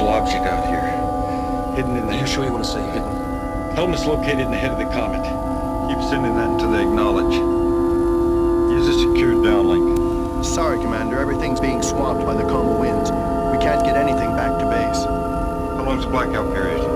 unusual object out here. Hidden in the... Are you sure you want to say hidden? Helmet's located in the head of the comet. Keep sending that until they acknowledge. Use a secured downlink. Sorry, Commander. Everything's being swamped by the Como winds. We can't get anything back to base. How long's the blackout period?